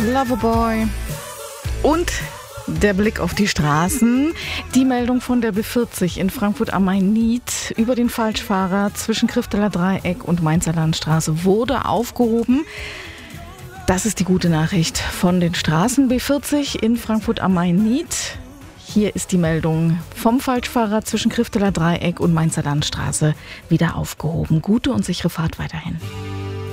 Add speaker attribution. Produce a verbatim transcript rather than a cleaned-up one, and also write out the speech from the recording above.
Speaker 1: Loverboy. Und der Blick auf die Straßen. Die Meldung von der B vierzig in Frankfurt am Main-Nied über den Falschfahrer zwischen Krifteler Dreieck und Mainzer Landstraße wurde aufgehoben. Das ist die gute Nachricht von den Straßen B vierzig in Frankfurt am Main-Nied. Hier ist die Meldung vom Falschfahrer zwischen Krifteler Dreieck und Mainzer Landstraße wieder aufgehoben. Gute und sichere Fahrt weiterhin.